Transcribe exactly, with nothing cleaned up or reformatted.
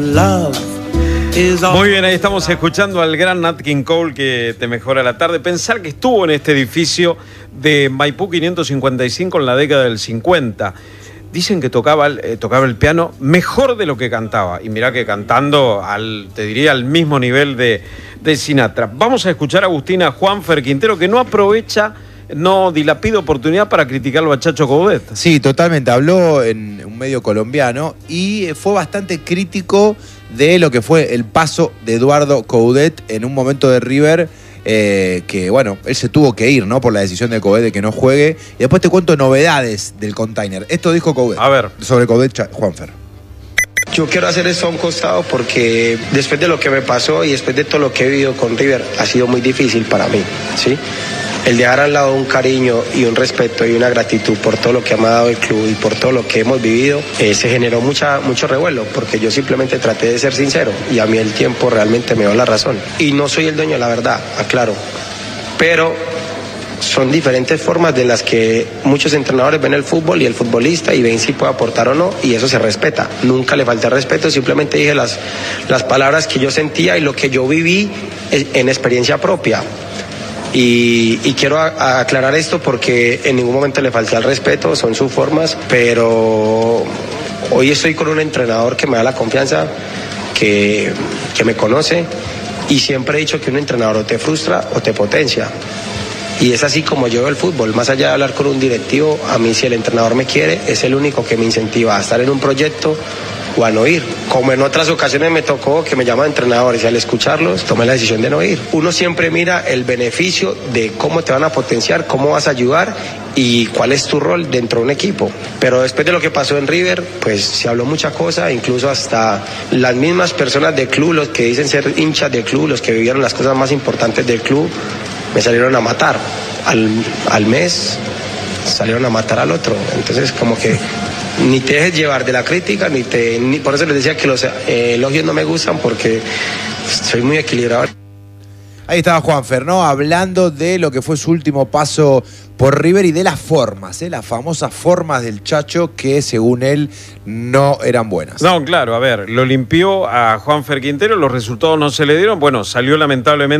Muy bien, ahí estamos escuchando al gran Nat King Cole, que te mejora la tarde. Pensar que estuvo en este edificio de Maipú quinientos cincuenta y cinco en la década del cincuenta. Dicen que tocaba, eh, tocaba el piano mejor de lo que cantaba. Y mirá que cantando, al, te diría, al mismo nivel de, de Sinatra. Vamos a escuchar a Agustina Juanfer Quintero, que no aprovecha, no dilapida oportunidad para criticarlo a Chacho Coudet. Sí, totalmente. Habló en un medio colombiano y fue bastante crítico de lo que fue el paso de Eduardo Coudet en un momento de River, eh, que bueno, él se tuvo que ir, ¿no? Por la decisión de Coudet de que no juegue. Y después te cuento novedades del container. Esto dijo Coudet. A ver. Sobre Coudet, Juanfer. Yo quiero hacer esto a un costado porque después de lo que me pasó y después de todo lo que he vivido con River, ha sido muy difícil para mí, ¿sí? El dejar al lado un cariño y un respeto y una gratitud por todo lo que me ha dado el club y por todo lo que hemos vivido, eh, se generó mucha, mucho revuelo, porque yo simplemente traté de ser sincero y a mí el tiempo realmente me dio la razón. Y no soy el dueño de la verdad, aclaro, pero son diferentes formas de las que muchos entrenadores ven el fútbol y el futbolista y ven si puede aportar o no, y eso se respeta. Nunca le falté respeto, simplemente dije las, las palabras que yo sentía y lo que yo viví en experiencia propia. Y, y quiero a, a aclarar esto porque en ningún momento le falté al respeto, son sus formas, pero hoy estoy con un entrenador que me da la confianza, que, que me conoce, y siempre he dicho que un entrenador o te frustra o te potencia. Y es así como yo veo el fútbol. Más allá de hablar con un directivo, a mí si el entrenador me quiere, es el único que me incentiva a estar en un proyecto o a no ir. Como en otras ocasiones me tocó que me llaman entrenadores y al escucharlos tomé la decisión de no ir. Uno siempre mira el beneficio de cómo te van a potenciar, cómo vas a ayudar y cuál es tu rol dentro de un equipo. Pero después de lo que pasó en River, pues se habló mucha cosa, incluso hasta las mismas personas del club, los que dicen ser hinchas del club, los que vivieron las cosas más importantes del club, me salieron a matar. Al, al mes salieron a matar al otro. Entonces como que ni te dejes llevar de la crítica, ni te ni por eso les decía que los eh, elogios no me gustan, porque soy muy equilibrado. Ahí estaba Juanfer, ¿no? Hablando de lo que fue su último paso por River y de las formas, ¿eh? Las famosas formas del Chacho que según él no eran buenas. No, claro, a ver, lo limpió a Juanfer Quintero, los resultados no se le dieron, bueno, salió lamentablemente